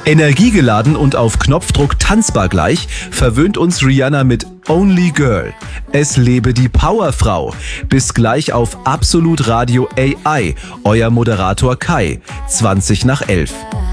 Energiegeladen und auf Knopfdruck tanzbar gleich verwöhnt uns Rihanna mit Only Girl. Es lebe die Powerfrau. Bis gleich auf Absolut Radio AI. Euer Moderator Kai. 11:20.